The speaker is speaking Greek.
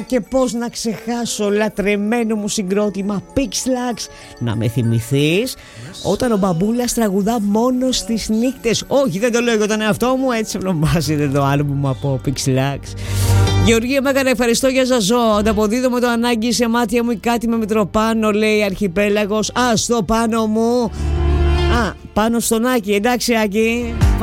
Και πώς να ξεχάσω λατρεμένο μου συγκρότημα Pixlax. Να με θυμηθείς όταν ο Μπαμπούλας τραγουδά μόνο στις νύχτες. Όχι, δεν το λέω για τον εαυτό μου, έτσι ονομάζεται το άλμπουμ από Pixlax. Γεωργία Μέγαρα, ευχαριστώ για Ζαζό. Ανταποδίδω με το ανάγκη σε μάτια μου ή κάτι με Μητροπάνο, λέει Αρχιπέλαγος. Α, στο πάνω μου. Α, πάνω στον Άκη, εντάξει Άκη.